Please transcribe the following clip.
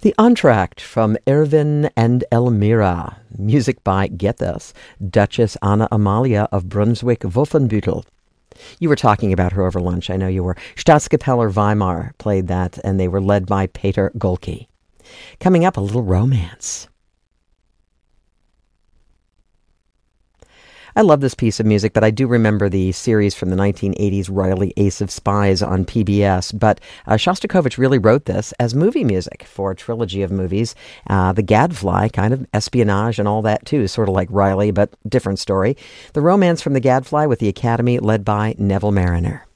The Entr'acte from Erwin and Elmira. Music by, get this, Duchess Anna Amalia of Brunswick-Wolfenbüttel. You were talking about her over lunch. I know you were. Staatskapelle Weimar played that, and they were led by Peter Golke. Coming up, a little romance. I love this piece of music, but I do remember the series from the 1980s, Riley Ace of Spies on PBS. But Shostakovich really wrote this as movie music for a trilogy of movies. The Gadfly, kind of espionage and all that too, sort of like Riley, but different story. The romance from The Gadfly with the Academy led by Neville Marriner.